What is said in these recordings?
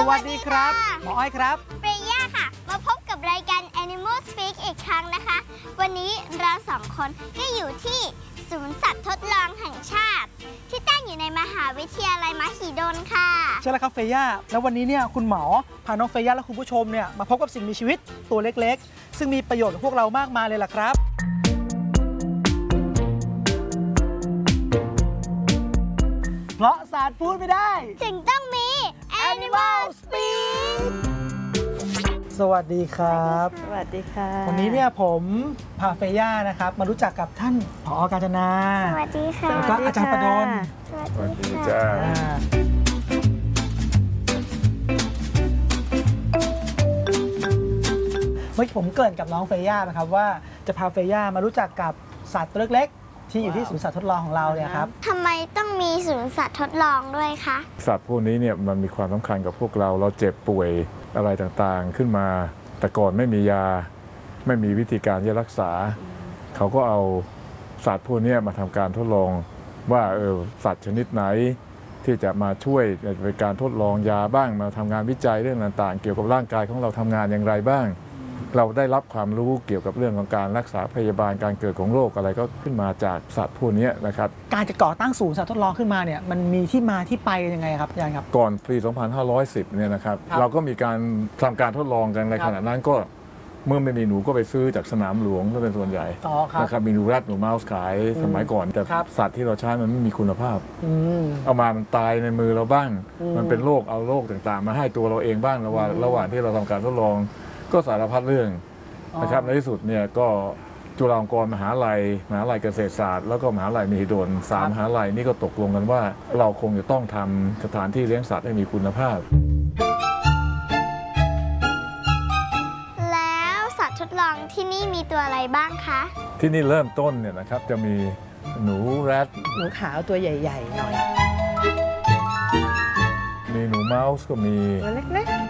วัสดีครับหมออ้อยครับเฟย่าค่ะมาพบกับรายการ Animal Speak อีกครั้งนะคะ วันนี้เราสองคนก็อยู่ที่ศูนย์สัตว์ทดลองแห่งชาติที่ตั้งอยู่ในมหาวิทยาลัยมหิดลค่ะใช่แล้วครับเฟย่าแล้ววันนี้เนี่ยคุณหมอพาน้องเฟย่าและคุณผู้ชมเนี่ยมาพบกับสิ่งมีชีวิตตัวเล็กๆซึ่งมีประโยชน์กับพวกเรามากมายเลยล่ะครับเพราะศาสตร์พูดไม่ได้จึงต้องมี Animal Speak สวัสดีครับสวัสดีค่ะวันนี้เนี่ยผมพาเฟย่านะครับมารู้จักกับท่านผอ.กาญจนาสวัสดีค่ะแล้วก็อาจารย์ประดลสวัสดีจ้าเมื่อกี้ผมเกริ่นกับน้องเฟย่านะครับว่าจะพาเฟย่ามารู้จักกับสัตว์ตัวเล็กๆที่อยู่ที่ศูนย์สัตว์ทดลองของเราเนี่ยครับทำไมต้องมีศูนย์สัตว์ทดลองด้วยคะสัตว์พวกนี้เนี่ยมันมีความสำคัญกับพวกเราเจ็บป่วยอะไรต่างๆขึ้นมาแต่ก่อนไม่มียาไม่มีวิธีการที่รักษาเขาก็เอาสัตว์พวกนี้มาทำการทดลองว่าสัตว์ชนิดไหนที่จะมาช่วยในการทดลองยาบ้างมาทำงานวิจัยเรื่องต่างๆเกี่ยวกับร่างกายของเราทำงานอย่างไรบ้างเราได้รับความรู้เกี่ยวกับเรื่องของการรักษาพยาบาลการเกิดของโรคอะไรก็ขึ้นมาจากสัตว์พวกนี้นะครับการจะก่อตั้งศูนย์สัตว์ทดลองขึ้นมาเนี่ยมันมีที่มาที่ไปยังไงครับอาจารย์ครับก่อนปี 2510 เนี่ยนะครับเราก็มีการทำการทดลองกันในขณะนั้นก็เมื่อไม่มีหนูก็ไปซื้อจากสนามหลวงก็เป็นส่วนใหญ่นะครับมีหนูแรดหนูเมาส์ขายสมัยก่อนแต่สัตว์ที่เราใช้มันไม่มีคุณภาพเอามามันตายในมือเราบ้างมันเป็นโรคเอาโรคต่างๆมาให้ตัวเราเองบ้างระหว่างที่เราทำการทดลองก็สารพัดเรื่องนะครับในที่สุดเนี่ยก็จุฬาลงกรณ์มหาลัยเกษตรศาสตร์แล้วก็มหาลัยมหิดล3มหาลัยนี่ก็ตกลงกันว่าเราคงจะต้องทำสถานที่เลี้ยงสัตว์ให้มีคุณภาพแล้วสัตว์ทดลองที่นี่มีตัวอะไรบ้างคะที่นี่เริ่มต้นเนี่ยนะครับจะมีหนูแรดหนูขาวตัวใหญ่ๆหน่อยมีหนูเมาส์ก็มีตัวเล็ก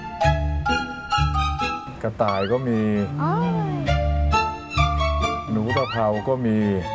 กระต่ายก็มีหนูตะเภาก็มี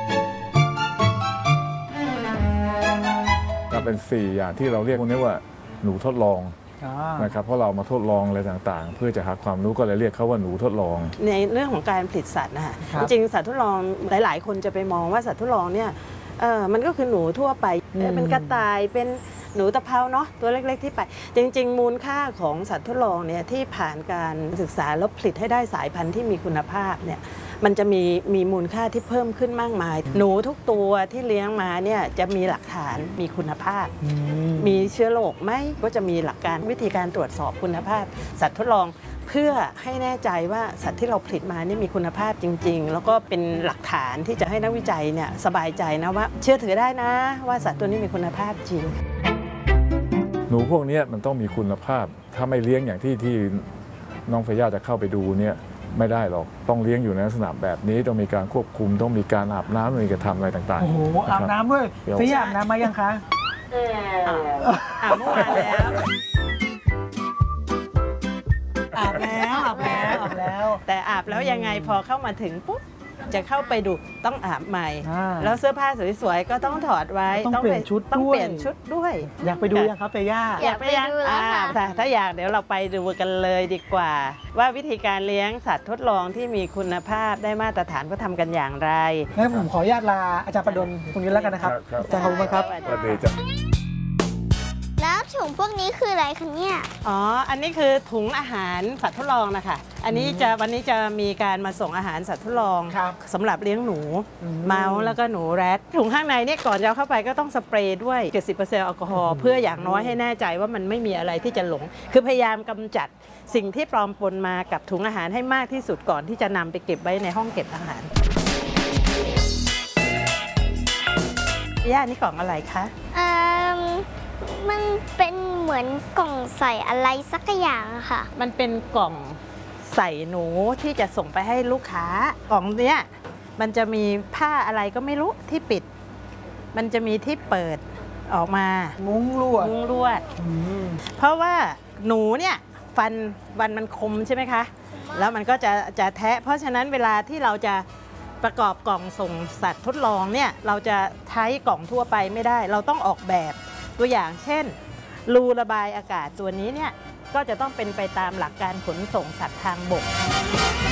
ก็เป็น4อย่างที่เราเรียกพวกนี้ว่าหนูทดลองนะครับเพราะเรามาทดลองอะไรต่างๆเพื่อจะหาความรู้ก็เลยเรียกเขาว่าหนูทดลองในเรื่องของการผลิตสัตว์นะคะจริงๆสัตว์ทดลองหลายๆคนจะไปมองว่าสัตว์ทดลองเนี่ยมันก็คือหนูทั่วไปเป็นกระต่ายเป็นหนูตะเภาเนาะตัวเล็กๆที่ไปจริงๆมูลค่าของสัตว์ทดลองเนี่ยที่ผ่านการศึกษาแล้วผลิตให้ได้สายพันธุ์ที่มีคุณภาพเนี่ยมันจะมีมูลค่าที่เพิ่มขึ้นมากมายหนูทุกตัวที่เลี้ยงมาเนี่ยจะมีหลักฐานมีคุณภาพมีเชื้อโรคไหมก็จะมีหลักการวิธีการตรวจสอบคุณภาพสัตว์ทดลองเพื่อให้แน่ใจว่าสัตว์ที่เราผลิตมานี่มีคุณภาพจริงๆแล้วก็เป็นหลักฐานที่จะให้นักวิจัยเนี่ยสบายใจนะว่าเชื่อถือได้นะว่าสัตว์ตัวนี้มีคุณภาพจริงหนูพวกนี้มันต้องมีคุณภาพถ้าไม่เลี้ยงอย่างที่น้องเฟย่าจะเข้าไปดูเนี่ยไม่ได้หรอกต้องเลี้ยงอยู่ในลักษณะแบบนี้ต้องมีการควบคุมต้องมีการอาบน้ำมีการทำอะไรต่างๆโอ้โหอาบน้ำด้วยเฟย่าอาบน้ำมายังคะอาบเมื่อวานแล้วอาบแล้วแต่อาบแล้วยังไงพอเข้ามาถึงปุ๊บจะเข้าไปดูต้องอาบใหม่แล้วเสื้อผ้าสวยๆก็ต้องถอดไว้ต้องเปลี่ยนชุดด้วยอยากไปดูยังครับเฟย่าอยากไปดูค่ะถ้าอยากเดี๋ยวเราไปดูกันเลยดีกว่าว่าวิธีการเลี้ยงสัตว์ทดลองที่มีคุณภาพได้มาตรฐานก็ทำกันอย่างไรงั้นผมขออนุญาตลาอาจารย์ประดลตรงนี้แล้วกันนะครับอาจารย์ขอบคุณครับสวัสดีจ้ะแล้วถุงพวกนี้คืออะไรคะเนี่ยอันนี้คือถุงอาหารสัตว์ทดลองนะคะวันนี้จะมีการมาส่งอาหารสัตว์ทดลองสำหรับเลี้ยงหนูเมาส์แล้วก็หนูแรดถุงข้างในเนี่ยก่อนจะเข้าไปก็ต้องสเปรย์ด้วย 70%แอลกอฮอล์เพื่ออย่างน้อยให้แน่ใจว่ามันไม่มีอะไรที่จะหลงคือพยายามกำจัดสิ่งที่ปลอมปนมากับถุงอาหารให้มากที่สุดก่อนที่จะนำไปเก็บไว้ในห้องเก็บอาหารย่านี่กล่องอะไรคะมันเป็นเหมือนกล่องใส่อะไรสักอย่างค่ะมันเป็นกล่องใส่หนูที่จะส่งไปให้ลูกค้ากล่องเนี้ยมันจะมีผ้าอะไรก็ไม่รู้ที่ปิดมันจะมีที่เปิดออกมามุ้งลวดเพราะว่าหนูเนี่ยฟันมันคมใช่ไหมคะแล้วมันก็จะแทะเพราะฉะนั้นเวลาที่เราจะประกอบกล่องส่งสัตว์ทดลองเนี่ยเราจะใช้กล่องทั่วไปไม่ได้เราต้องออกแบบตัวอย่างเช่นรูระบายอากาศตัวนี้เนี่ยก็จะต้องเป็นไปตามหลักการขนส่งสัตว์ทางบก